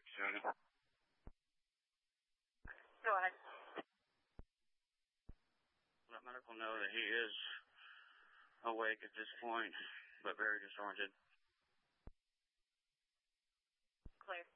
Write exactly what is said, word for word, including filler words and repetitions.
Shooting. Go ahead. Let medical know that he is awake at this point, but very disoriented. Clear.